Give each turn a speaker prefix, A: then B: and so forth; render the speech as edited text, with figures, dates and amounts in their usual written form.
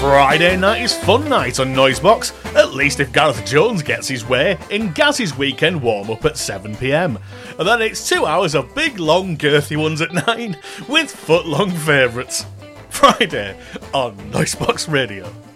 A: Friday night is fun night on Noisebox, at least if Gareth Jones gets his way, in Gaz's weekend warm-up at 7pm. And then it's 2 hours of big, long, girthy ones at 9, with foot-long favourites. Friday on Noisebox Radio.